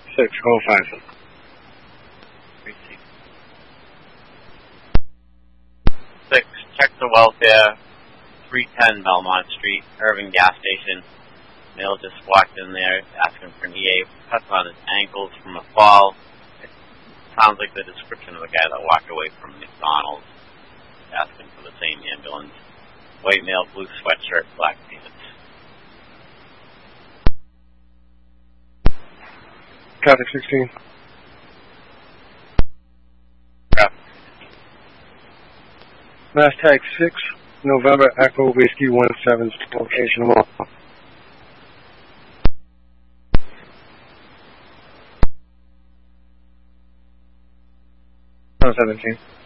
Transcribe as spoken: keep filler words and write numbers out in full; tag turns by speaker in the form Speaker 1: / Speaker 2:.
Speaker 1: six, hold five.
Speaker 2: Six, check the welfare, three ten Belmont Street, Irving gas station. Male just walked in there asking for an E A, cuts on his ankles from a fall. It sounds like the description of a guy that walked away from McDonald's asking for the same ambulance. White male, blue sweatshirt, black pants.
Speaker 1: Traffic sixteen.
Speaker 2: Traffic.
Speaker 1: Last tag six, November Echo Whiskey one seven, location one. seventeen.